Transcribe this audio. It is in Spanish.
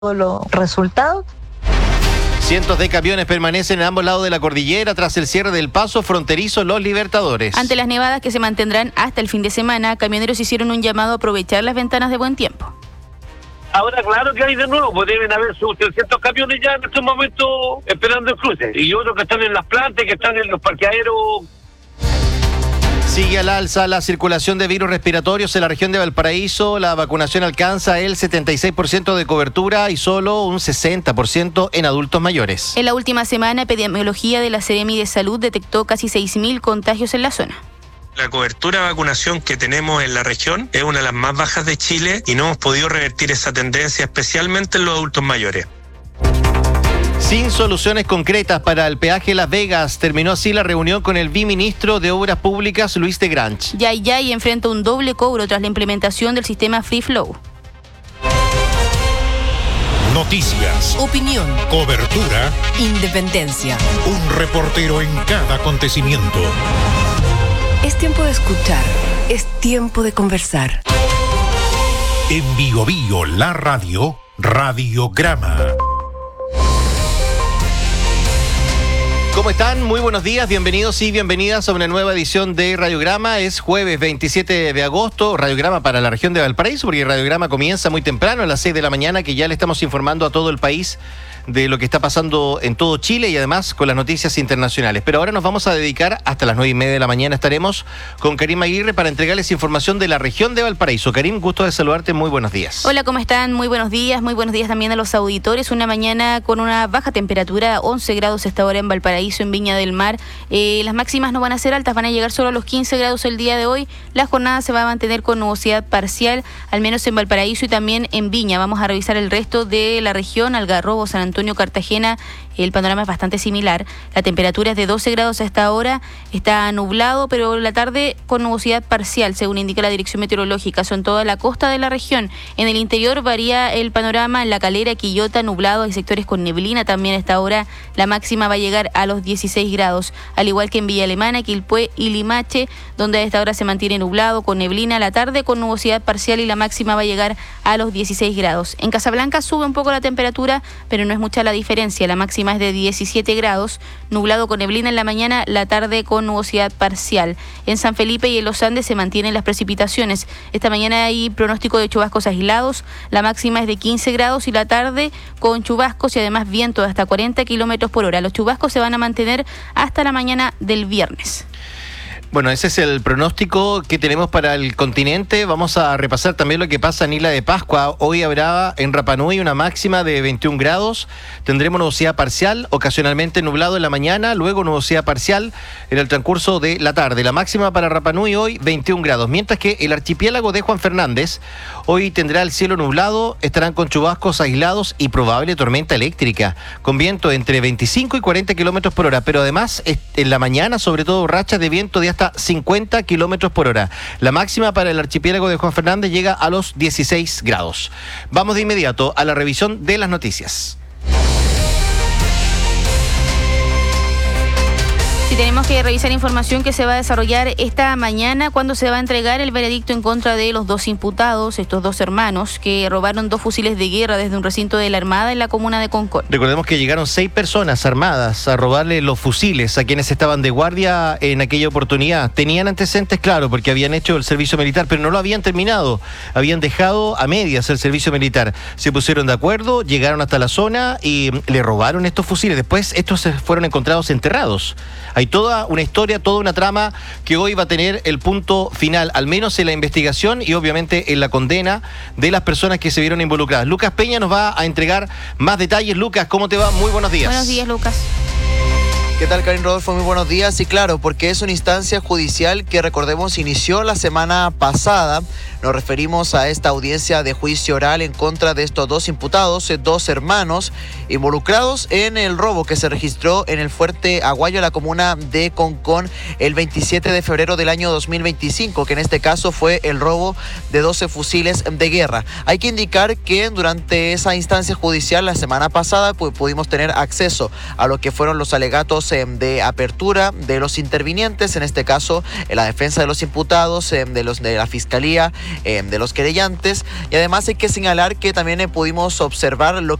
los resultados. Cientos de camiones permanecen en ambos lados de la cordillera tras el cierre del paso fronterizo Los Libertadores. Ante las nevadas que se mantendrán hasta el fin de semana, camioneros hicieron un llamado a aprovechar las ventanas de buen tiempo. Ahora claro que hay de nuevo, pues deben haber sus 300 camiones ya en estos momentos esperando el cruce. Y otros que están en las plantas, que están en los parqueaderos. Sigue al alza la circulación de virus respiratorios en la región de Valparaíso. La vacunación alcanza el 76% de cobertura y solo un 60% en adultos mayores. En la última semana, epidemiología de la Seremi de Salud detectó casi 6.000 contagios en la zona. La cobertura de vacunación que tenemos en la región es una de las más bajas de Chile y no hemos podido revertir esa tendencia, especialmente en los adultos mayores. Sin soluciones concretas para el peaje Las Vegas, terminó así la reunión con el viceministro de Obras Públicas, Luis de Granch. Yay enfrenta un doble cobro tras la implementación del sistema Free Flow. Noticias, opinión, cobertura, independencia. Un reportero en cada acontecimiento. Es tiempo de escuchar, es tiempo de conversar. En Bio Bio, la radio, Radiograma. ¿Cómo están? Muy buenos días, bienvenidos y bienvenidas a una nueva edición de Radiograma. Es jueves 27 de agosto, Radiograma para la región de Valparaíso, porque Radiograma comienza muy temprano, a las 6 de la mañana, que ya le estamos informando a todo el país de lo que está pasando en todo Chile y además con las noticias internacionales. Pero ahora nos vamos a dedicar, hasta las 9:30 de la mañana estaremos con Karim Aguirre para entregarles información de la región de Valparaíso. Karim, gusto de saludarte, muy buenos días. Hola, ¿cómo están? Muy buenos días también a los auditores. Una mañana con una baja temperatura, 11 grados esta hora en Valparaíso, en Viña del Mar. Las máximas no van a ser altas, van a llegar solo a los 15 grados el día de hoy. La jornada se va a mantener con nubosidad parcial, al menos en Valparaíso y también en Viña. Vamos a revisar el resto de la región, Algarrobo, San Antonio, Cartagena. El panorama es bastante similar. La temperatura es de 12 grados a esta hora, está nublado, pero la tarde con nubosidad parcial, según indica la Dirección Meteorológica. Son toda la costa de la región. En el interior varía el panorama, en La Calera, Quillota, nublado, hay sectores con neblina también a esta hora. La máxima va a llegar a los 16 grados, al igual que en Villa Alemana, Quilpué y Limache, donde a esta hora se mantiene nublado, con neblina, la tarde con nubosidad parcial y la máxima va a llegar a los 16 grados. En Casablanca sube un poco la temperatura, pero no es mucha la diferencia. La máxima es de 17 grados, nublado con neblina en la mañana, la tarde con nubosidad parcial. En San Felipe y en los Andes se mantienen las precipitaciones. Esta mañana hay pronóstico de chubascos aislados, la máxima es de 15 grados y la tarde con chubascos y además viento de hasta 40 kilómetros por hora. Los chubascos se van a mantener hasta la mañana del viernes. Bueno, ese es el pronóstico que tenemos para el continente. Vamos a repasar también lo que pasa en Isla de Pascua. Hoy habrá en Rapa Nui una máxima de 21 grados. Tendremos nubosidad parcial, ocasionalmente nublado en la mañana, luego nubosidad parcial en el transcurso de la tarde. La máxima para Rapa Nui hoy 21 grados, mientras que el archipiélago de Juan Fernández hoy tendrá el cielo nublado, estarán con chubascos aislados y probable tormenta eléctrica, con viento entre 25 y 40 kilómetros por hora, pero además en la mañana sobre todo rachas de viento de hasta 50 kilómetros por hora. La máxima para el archipiélago de Juan Fernández llega a los 16 grados. Vamos de inmediato a la revisión de las noticias. Sí, tenemos que revisar información que se va a desarrollar esta mañana cuando se va a entregar el veredicto en contra de los dos imputados, estos dos hermanos que robaron 2 fusiles de guerra desde un recinto de la Armada en la comuna de Concón. Recordemos que llegaron 6 personas armadas a robarle los fusiles a quienes estaban de guardia en aquella oportunidad. Tenían antecedentes, claro, porque habían hecho el servicio militar, pero no lo habían terminado. Habían dejado a medias el servicio militar. Se pusieron de acuerdo, llegaron hasta la zona y le robaron estos fusiles. Después estos fueron encontrados enterrados. Hay toda una historia, toda una trama que hoy va a tener el punto final, al menos en la investigación y obviamente en la condena de las personas que se vieron involucradas. Lucas Peña nos va a entregar más detalles. Lucas, ¿cómo te va? Muy buenos días. Buenos días, Lucas. ¿Qué tal, Karim Rodolfo? Muy buenos días. Sí, claro, porque es una instancia judicial que, recordemos, inició la semana pasada. Nos referimos a esta audiencia de juicio oral en contra de estos dos imputados, 2 hermanos, involucrados en el robo que se registró en el Fuerte Aguayo, en la comuna de Concón, el 27 de febrero del año 2025, que en este caso fue el robo de 12 fusiles de guerra. Hay que indicar que durante esa instancia judicial la semana pasada pudimos tener acceso a lo que fueron los alegatos de apertura de los intervinientes, en este caso la defensa de los imputados, de la fiscalía, de los querellantes. Y además hay que señalar que también pudimos observar lo